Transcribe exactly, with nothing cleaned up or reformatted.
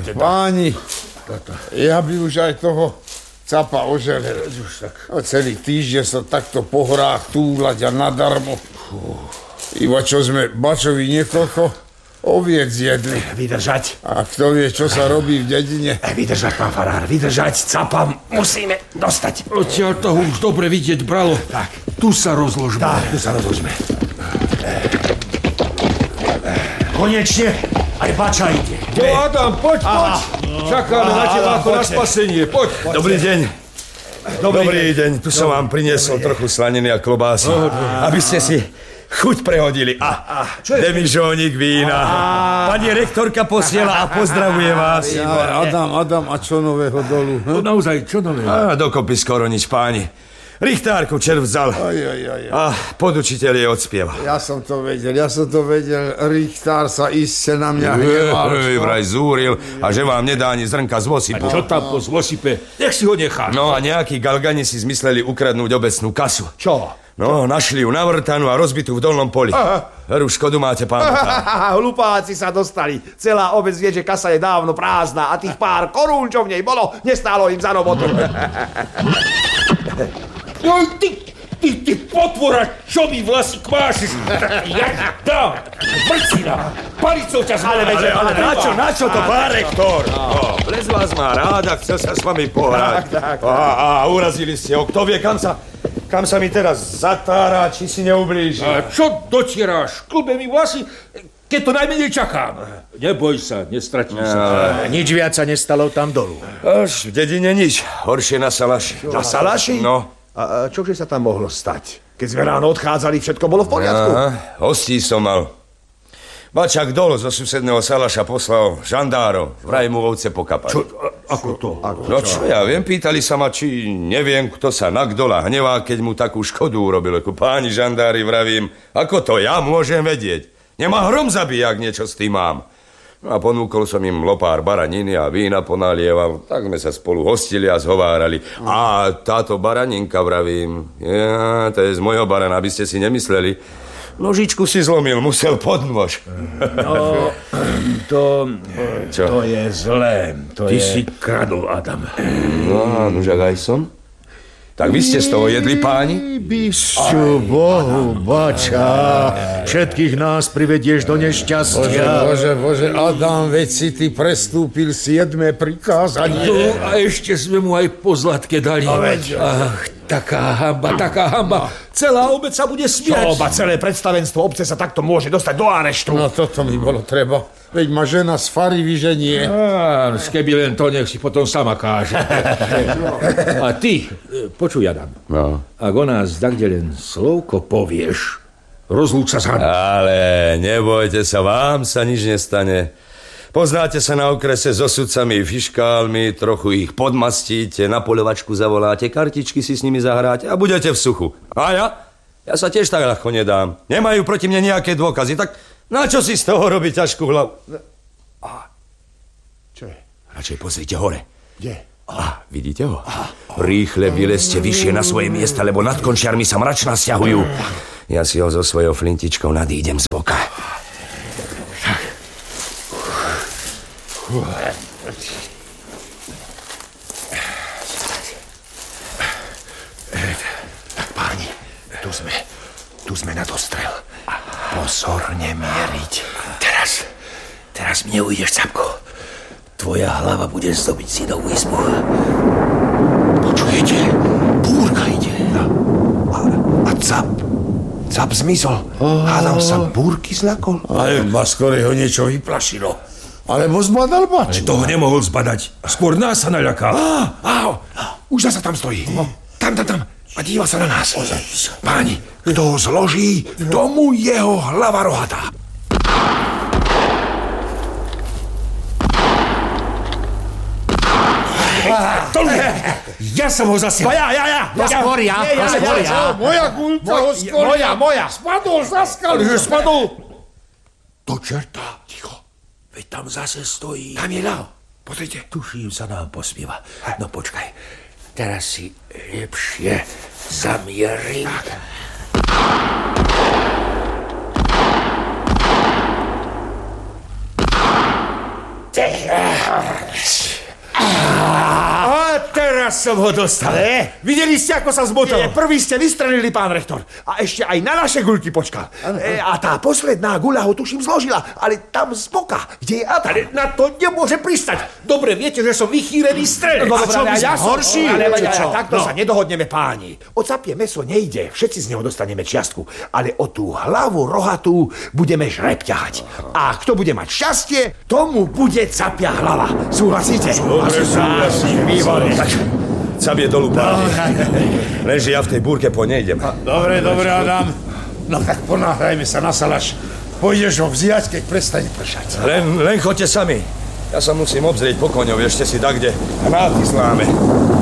Páni, ja by už aj toho capa oželel. No, celý týždeň sa takto po horách túlať a nadarmo. Iba čo sme bačovi niekoľko oviec jedli. Vydržať. A kto vie, čo sa robí v dedine? Vydržať, pán farár, vydržať. Capa musíme dostať. Odtiaľ toho už dobre vidieť bralo. Tak. Tu sa rozložme. Tak, tu sa rozložme. Konečne aj bača ide. No Adam, poď, poď. Čakáme na teba ako na spasenie. Poď. Dobrý deň. Dobrý, Dobrý deň. deň. Tu som vám priniesol trochu slaniny a klobásy, aby ste si chuť prehodili. A demižónik vína. Pani rektorka posiela a pozdravuje vás. Ja, Adam, Adam, a čo nového dolu? No naozaj, čo nového? A dokopy skoro nič, páni. Richtárku červ vzal. Aj, aj, aj, aj. A podučiteľ je odspieval. Ja som to vedel, ja som to vedel. Richtár sa iste na mňa hneval. Hej, vraj zúril a že vám nedá ani zrnka z vosypu. A čo tam po zvosype? Nech si ho nechá. No a nejakí galgani si zmysleli ukradnúť obecnú kasu. Čo? No, našli ju navrtanú a rozbitú v dolnom poli. Veru, škodu máte, pán Botár. Hlupáci sa dostali. Celá obec vie, že kasa je dávno prázdna a tých pár korún, čo v nej bolo, nestálo im za robotu. Oj, ty, ty, ty potvora, čo mi vlasík máš? Ja dám, mrcina, palicou ťa zmáš. Ale, ale, ale na čo, na čo to, pán rektor? No, Blez vás má ráda, chcel sa s vami pohrať. Tak, tak, tak. A, a urazili ste ho, kto vie, kam sa, kam sa mi teraz zatára, či si neublíži. A čo dotieráš? Klbe mi vlasy, keď to najmenej čakám. Neboj sa, nestratím sa. A nič viac sa nestalo tam dolu. Až v dedine nič, horšie na Salaši. Na Salaši? No. A čože sa tam mohlo stať? Keď sme ráno odchádzali, všetko bolo v poriadku? Aha, hostí som mal. Bačak dolu zo susedného Salaša poslal žandárov, vraj mu ovce pokapali. Čo? Ako to? Ako, no čo ja viem, pýtali sa ma, či neviem, kto sa nakdola hnevá, keď mu takú škodu urobil. Ako páni žandári, vravím, ako to ja môžem vedieť? Nemá hrom zabíjak, niečo s tým mám. No a ponúkol som im lopár baraniny a vína ponalieval. Tak sme sa spolu hostili a zhovárali. A táto baraninka, vravím, ja, to je z mojho barana, aby ste si nemysleli. Nožičku si zlomil, musel pod nôž. No, to, Čo? to je zlé. To Ty je... si kradol, Adam. No, nožak aj som. Tak vy ste z toho jedli, páni? Bisťu Bohu, bača, všetkých nás privedieš do nešťastia. Bože, bože, Adam, veď si ty prestúpil siedme prikázanie. No, a ešte sme mu aj po zlatke dali. Ach, taká hamba, taká hamba. Celá obec sa bude smiať. Čo, ba celé predstavenstvo obce sa takto môže dostať do areštu. No toto mi bolo treba. Veď ma žena z fary vyženie. Á, keby len to, nech si potom sama káže. A ty, počuj, Adam. No. Ak o nás takde len slovko povieš, rozlúč sa s Hanou. Ale nebojte sa, vám sa nič nestane. Poznáte sa na okrese so sudcami, fiškálmi, trochu ich podmastíte, na poľovačku zavoláte, kartičky si s nimi zahráte a budete v suchu. A ja? Ja sa tiež tak ľahko nedám. Nemajú proti mne nejaké dôkazy, tak na čo si z toho robiť ťažkú hlavu? A Čo je? radšej pozrite hore. Kde? A vidíte ho? Rýchle vylezte vyššie na svoje miesta, lebo nad končiarmi sa mračná sťahujú. Ja si ho so svojou flintičkou nadídem z boka. Tak páni, tu sme, tu sme na dostrel. Pozorne mieriť. Teraz, teraz mne ujdeš, Capko. Tvoja hlava bude zdobiť synovú izbu. Počujete? Búrka ide. A, a cap, cap zmizol. Hádam sa búrky zľakol. Ale ma skoro ho niečo vyplašilo. Alebo zbadal bač. Toho nemohol zbadať. Skôr nás sa naľakal. Á, á, už zasa tam stojí. Tam, tam, tam. A díva sa na nás. Páni, kto ho zloží, tomu jeho hlava rohatá. Ja som ho zasiahol. Ja, ja, ja. Ja skôr ja. Ja skôr ja. Moja guľca ho skoro. Moja, moja. Spadol za skalu. Ale že spadol. Do čerta. Ticho. Veď tam zase stojí. Tam je ľav. Pozrite. Tuším, sa nám posmieva. No počkaj. Teraz si lepšie zamierim. A teraz som ho dostal. Ale? Videli ste, ako sa zmotal? Nie, prvý ste vystrelili, pán rektor. A ešte aj na naše guľky počkal. E, a tá posledná guľa ho tuším zložila, ale tam z boka, kde je Adam. Ale na to nemôže pristať. Dobre, viete, že som vychýrený strelec. No, a čo ale by ja sme som horší? Ale, ale, čo? ale takto no. sa nedohodneme, páni. O capie meso nejde, všetci z neho dostaneme čiastku, ale o tú hlavu rohatú budeme žreb ťahať. A kto bude mať šťastie, tomu bude capia hlava. Súhlasíte? Súhlasím, výborne. Tak, cabie dolu, páni. Lenže ja v tej búrke po nejdem. Dobre, dobre, Adam. No tak ponáhľajme sa na salaš. Pôjdeš ho vziať, keď prestane pršať. Len, len choďte sami. Ja sa musím obzrieť po koňovi, ešte si tak, kde hráty zláme.